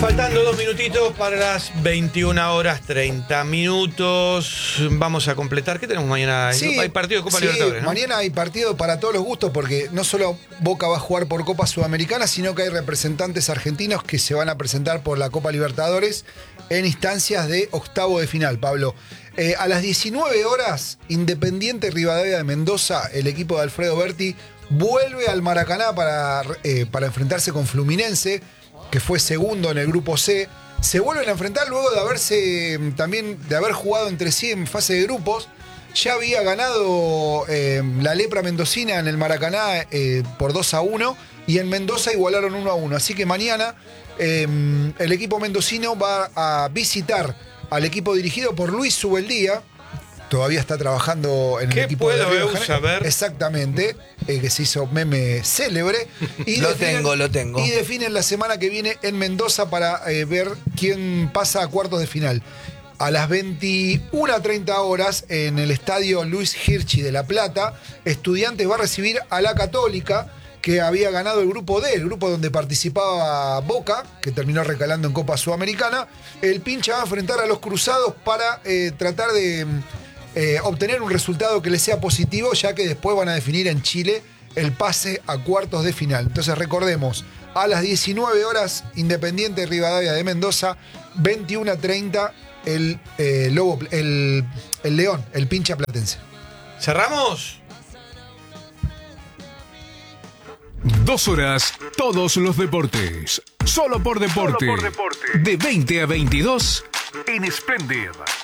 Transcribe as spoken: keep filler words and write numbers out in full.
Faltando dos minutitos para las veintiuna horas treinta minutos. Vamos a completar. ¿Qué tenemos mañana? Sí, hay partido de Copa sí, Libertadores, ¿no? Mañana hay partido para todos los gustos porque no solo Boca va a jugar por Copa Sudamericana, sino que hay representantes argentinos que se van a presentar por la Copa Libertadores en instancias de octavo de final, Pablo. Eh, a las diecinueve horas, Independiente Rivadavia de Mendoza, el equipo de Alfredo Berti, vuelve al Maracaná para, eh, para enfrentarse con Fluminense, que fue segundo en el grupo C. Se vuelven a enfrentar luego de haberse también de haber jugado entre sí en fase de grupos. Ya había ganado eh, la Lepra Mendocina en el Maracaná eh, por dos a uno y en Mendoza igualaron uno a uno. Así que mañana eh, el equipo mendocino va a visitar al equipo dirigido por Luis Subeldía. Todavía está trabajando en el equipo de Río de Janeiro. Exactamente, eh, que se hizo meme célebre. Y lo definen, tengo, lo tengo. Y definen la semana que viene en Mendoza para eh, ver quién pasa a cuartos de final. A las veintiuna treinta horas, en el estadio Luis Hirschi de La Plata, Estudiantes va a recibir a la Católica, que había ganado el grupo D, el grupo donde participaba Boca, que terminó recalando en Copa Sudamericana. El pincha va a enfrentar a los Cruzados para eh, tratar de eh, obtener un resultado que le sea positivo, ya que después van a definir en Chile el pase a cuartos de final. Entonces recordemos, a las diecinueve horas, Independiente Rivadavia de Mendoza, veintiuna treinta, el, eh, Lobo, el, el León, el pincha platense. ¿Cerramos? Dos horas, todos los deportes. Solo por deporte. Solo por deporte. De veinte a veintidós en Splendid.